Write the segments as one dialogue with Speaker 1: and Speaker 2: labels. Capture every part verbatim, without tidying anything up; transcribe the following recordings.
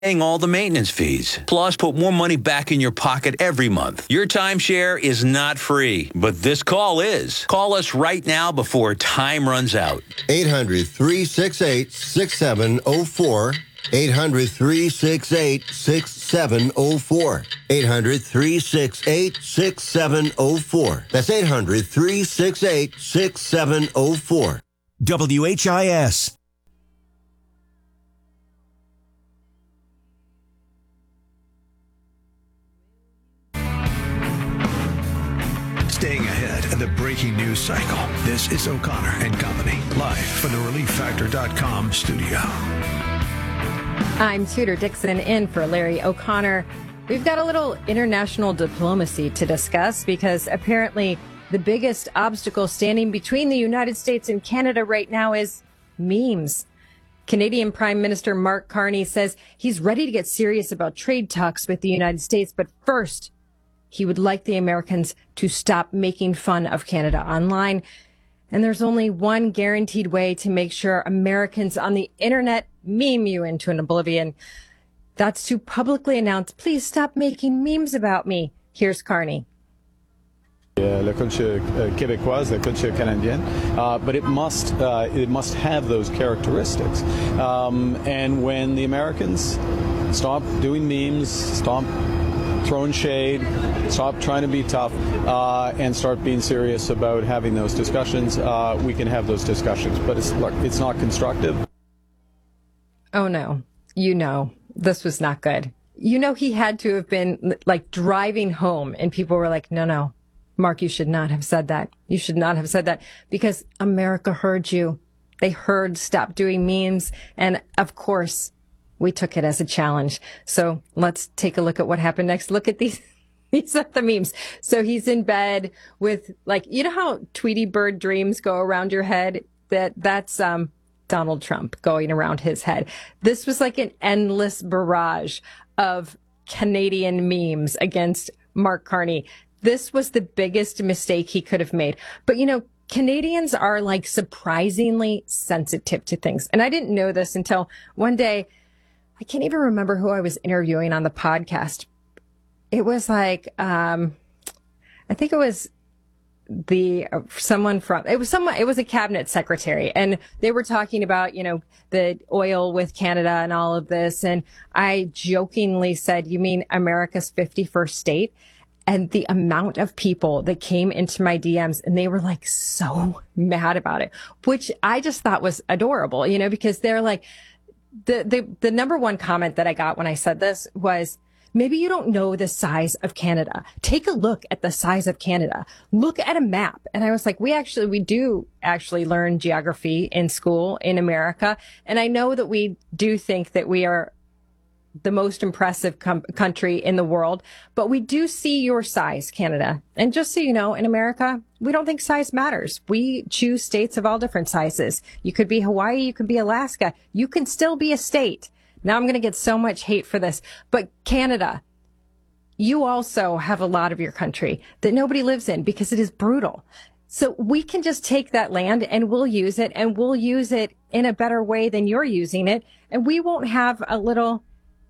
Speaker 1: paying all the maintenance fees. Plus, put more money back in your pocket every month. Your timeshare is not free, but this call is. Call us right now before time runs out.
Speaker 2: eight hundred, three six eight, six seven zero four. eight hundred, three six eight, six seven zero four. eight hundred, three six eight, six seven zero four. That's eight hundred, three six eight, six seven zero four.
Speaker 3: W H I S.
Speaker 4: Staying ahead of the breaking news cycle. This is O'Connor and Company, live from the relief factor dot com studio.
Speaker 5: I'm Tudor Dixon in for Larry O'Connor. We've got a little international diplomacy to discuss because apparently the biggest obstacle standing between the United States and Canada right now is memes. Canadian Prime Minister Mark Carney says he's ready to get serious about trade talks with the United States, but first, he would like the Americans to stop making fun of Canada online. And there's only one guaranteed way to make sure Americans on the internet meme you into an oblivion. That's to publicly announce, please stop making memes about me. Here's Carney.
Speaker 6: Uh, la culture uh, québécoise, la culture canadienne, uh, but it must uh, it must have those characteristics. Um, and when the Americans stop doing memes, stop throwing shade, stop trying to be tough, uh, and start being serious about having those discussions, uh, we can have those discussions. But it's look, it's not constructive.
Speaker 5: Oh no, you know, this was not good. You know, he had to have been like driving home and people were like, no, no, Mark, you should not have said that. You should not have said that because America heard you. They heard stop doing memes. And of course, we took it as a challenge. So let's take a look at what happened next. Look at these. These are the memes. So he's in bed with like, you know how Tweety Bird dreams go around your head? That that's um, Donald Trump going around his head. This was like an endless barrage of Canadian memes against Mark Carney. This was the biggest mistake he could have made. But, you know, Canadians are like surprisingly sensitive to things. And I didn't know this until one day. I can't even remember who I was interviewing on the podcast. It was like, um, I think it was the, uh, someone from, it was someone, it was a cabinet secretary and they were talking about, you know, the oil with Canada and all of this. And I jokingly said, you mean America's fifty-first state? And the amount of people that came into my D Ms and they were like so mad about it, which I just thought was adorable, you know, because they're like, The, the the number one comment that I got when I said this was, maybe you don't know the size of Canada. Take a look at the size of Canada. Look at a map. And I was like, we actually, we do actually learn geography in school in America. And I know that we do think that we are the most impressive com- country in the world, but we do see your size, Canada. And just so you know, in America, we don't think size matters. We choose states of all different sizes. You could be Hawaii, you could be Alaska. You can still be a state. Now I'm going to get so much hate for this, but Canada, you also have a lot of your country that nobody lives in because it is brutal. So we can just take that land and we'll use it and we'll use it in a better way than you're using it. And we won't have a little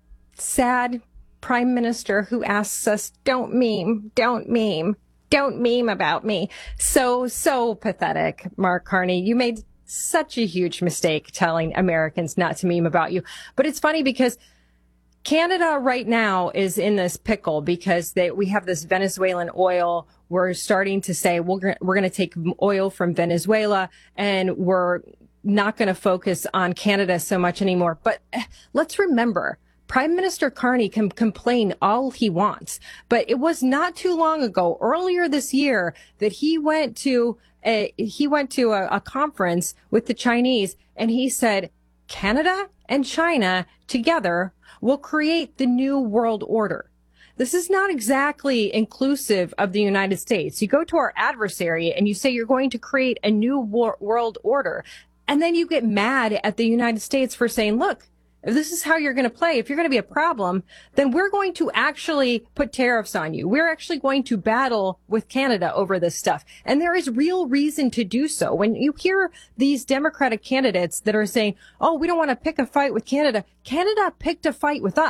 Speaker 5: sad prime minister who asks us, don't meme, don't meme, don't meme about me. So, so pathetic, Mark Carney. You made such a huge mistake telling Americans not to meme about you. But it's funny because Canada right now is in this pickle because they, we have this Venezuelan oil. We're starting to say, well, we're, we're going to take oil from Venezuela and we're not going to focus on Canada so much anymore. But let's remember, Prime Minister Carney can complain all he wants, but it was not too long ago, earlier this year, that he went to a, he went to a, a conference with the Chinese and he said, Canada and China together will create the new world order. This is not exactly inclusive of the United States. You go to our adversary and you say you're going to create a new war- world order. And then you get mad at the United States for saying, look, if this is how you're going to play, if you're going to be a problem, then we're going to actually put tariffs on you. We're actually going to battle with Canada over this stuff. And there is real reason to do so. When you hear these Democratic candidates that are saying, oh, we don't want to pick a fight with Canada, Canada picked a fight with us.